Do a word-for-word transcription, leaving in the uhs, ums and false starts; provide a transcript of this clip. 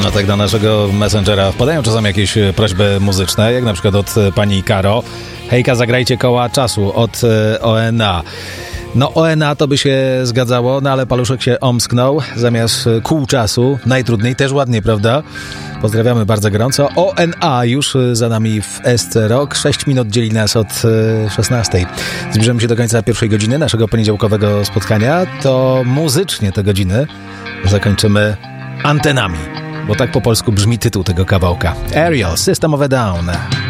No tak, do naszego Messengera wpadają czasami jakieś prośby muzyczne, jak na przykład od pani Karo. Hejka, zagrajcie Koła Czasu od O N A. No O N A to by się zgadzało, no ale paluszek się omsknął zamiast Kół Czasu. Najtrudniej, też ładnie, prawda? Pozdrawiamy bardzo gorąco. O N A już za nami w S C Rock. sześć minut dzieli nas od szesnastej. Zbliżamy się do końca pierwszej godziny naszego poniedziałkowego spotkania. To muzycznie te godziny zakończymy antenami, bo tak po polsku brzmi tytuł tego kawałka. Aerial, System of a Down.